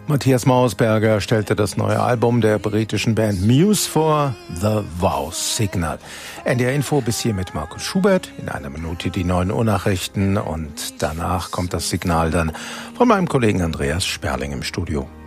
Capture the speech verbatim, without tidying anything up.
Matthias Mausberger stellte das neue Album der britischen Band Muse vor, The Wow Signal. N D R Info bis hier mit Markus Schubert. In einer Minute die neuen Uhrnachrichten und danach kommt das Signal dann von meinem Kollegen Andreas Sperling im Studio.